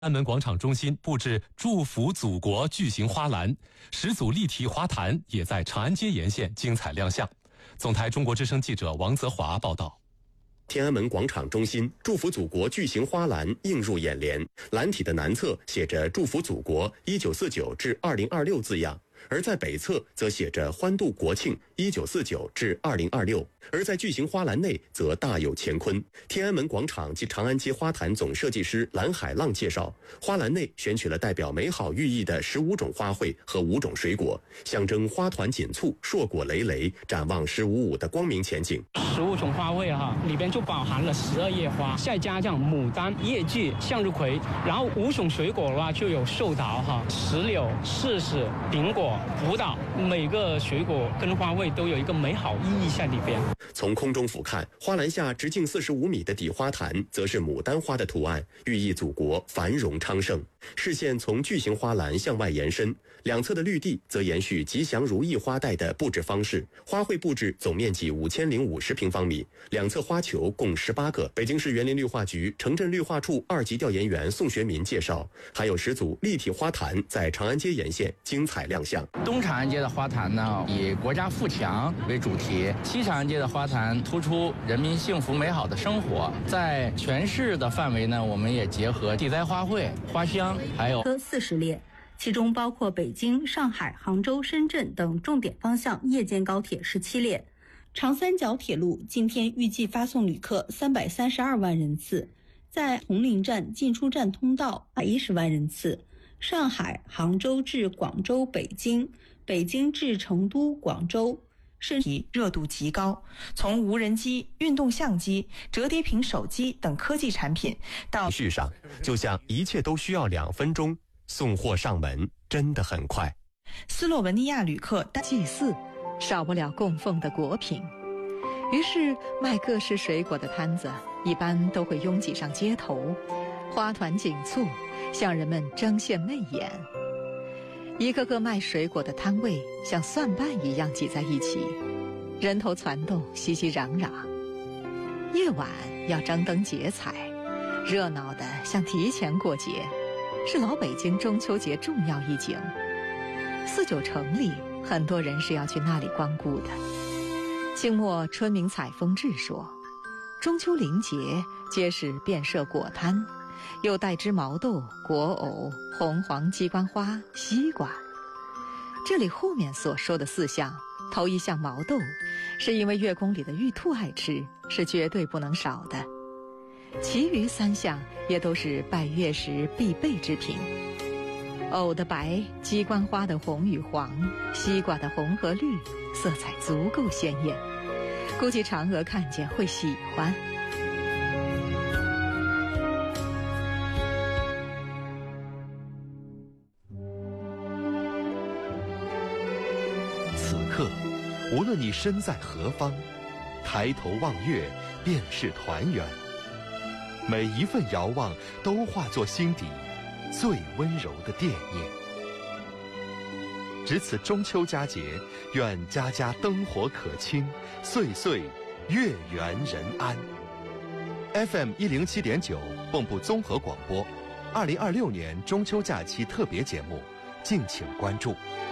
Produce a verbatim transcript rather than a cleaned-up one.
安门广场中心布置祝福祖国巨型花篮，十组立体花坛也在长安街沿线精彩亮相。总台中国之声记者王泽华报道。 天安门广场中心祝福祖国巨型花篮映入眼帘，篮体的南侧写着祝福祖国一九四九至二零二六字样，而在北侧则写着欢度国庆一九四九至二零二六，而在巨型花篮内则大有乾坤。天安门广场及长安街花坛总设计师蓝海浪介绍，花篮内选取了代表美好寓意的十五种花卉和五种水果，象征花团锦簇、硕果累累，展望十五五的光明前景。 十五种花卉哈，里边就包含了十二叶花，再加上牡丹、叶季、向日葵，然后五种水果的话就有寿桃哈、石榴、柿子、苹果、葡萄，每个水果跟花卉都有一个美好意义在里边。 从空中俯瞰，花篮下直径四十五米的底花坛，则是牡丹花的图案，寓意祖国繁荣昌盛。视线从巨型花篮向外延伸，两侧的绿地则延续吉祥如意花带的布置方式。花卉布置总面积五千零五十平方米，两侧花球共十八个。北京市园林绿化局城镇绿化处二级调研员宋学民介绍，还有十组立体花坛在长安街沿线精彩亮相。 东长安街的花坛呢，以国家富强为主题；西长安街的花坛突出人民幸福美好的生活。在全市的范围呢，我们也结合地栽花卉、花香，还有四十列，其中包括北京、上海、杭州、深圳等重点方向夜间高铁十七列。长三角铁路今天预计发送旅客三百三十二万人次，在铜陵站进出站通道一百一十万人次。上海、杭州至广州、北京，北京至成都、广州， 甚至热度极高。从无人机、运动相机、折叠屏手机等科技产品到续上，就像一切都需要两分钟，送货上门真的很快。 斯洛文尼亚旅客祭祀少不了供奉的果品，于是卖各式水果的摊子一般都会拥挤上街头，花团锦簇，向人们争先媚眼。一个个卖水果的摊位像蒜瓣一样挤在一起，人头攒动，熙熙攘攘。夜晚要张灯结彩，热闹的像提前过节，是老北京中秋节重要一景。四九城里很多人是要去那里光顾的。清末春明采风志说，中秋临节皆是遍设果摊，又带枝毛豆、果藕、红黄鸡冠花、西瓜。这里后面所说的四项，头一项毛豆，是因为月宫里的玉兔爱吃，是绝对不能少的。其余三项也都是拜月时必备之品。藕的白，鸡冠花的红与黄，西瓜的红和绿，色彩足够鲜艳，估计嫦娥看见会喜欢。 此刻，无论你身在何方，抬头望月，便是团圆。每一份遥望，都化作心底最温柔的惦念。值此中秋佳节，愿家家灯火可亲，岁岁月圆人安。F M 一零七点九，蚌埠综合广播，二零二六年中秋假期特别节目，敬请关注。